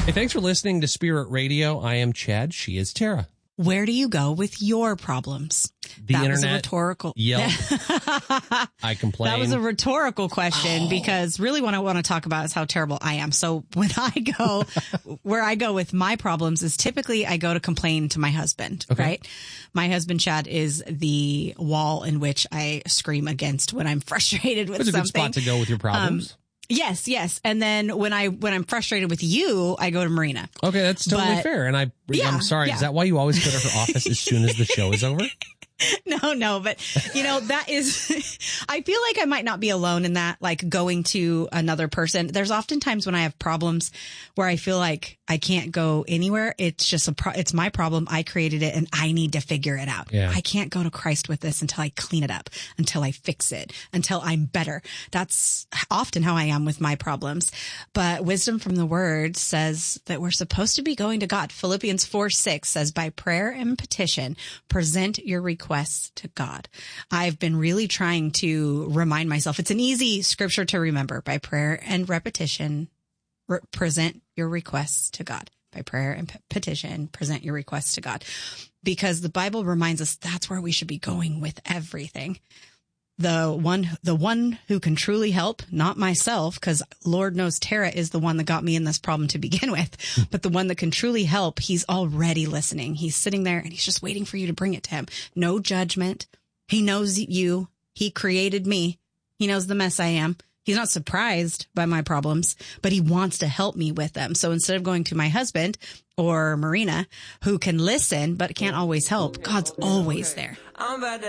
Hey, thanks for listening to Spirit Radio. I am Chad. She is Tara. Where do you go with your problems? The that internet. Was a rhetorical. Yelp. I complain. That was a rhetorical question because really what I want to talk about is how terrible I am. So when I go, where I go with my problems is typically I go to complain to my husband, right? My husband, Chad, is the wall in which I scream against when I'm frustrated with something. It's a good spot to go with your problems. Yes. And then when I'm frustrated with you, I go to Marina. Okay, that's totally fair. And I'm sorry. Yeah. Is that why you always go to her office as soon as the show is over? No, but that is, I feel like I might not be alone in that, like going to another person. There's oftentimes when I have problems where I feel like I can't go anywhere. It's just it's my problem. I created it and I need to figure it out. Yeah. I can't go to Christ with this until I clean it up, until I fix it, until I'm better. That's often how I am with my problems. But wisdom from the word says that we're supposed to be going to God. Philippians 4:6 says, by prayer and petition, present your requests to God. I've been really trying to remind myself. It's an easy scripture to remember. By prayer and repetition, present your requests to God. By prayer and petition, present your requests to God. Because the Bible reminds us that's where we should be going with everything. The one who can truly help, not myself, because Lord knows Tara is the one that got me in this problem to begin with, but the one that can truly help, he's already listening. He's sitting there and he's just waiting for you to bring it to him. No judgment. He knows you. He created me. He knows the mess I am. He's not surprised by my problems, but he wants to help me with them. So instead of going to my husband or Marina, who can listen but can't always help, God's always there.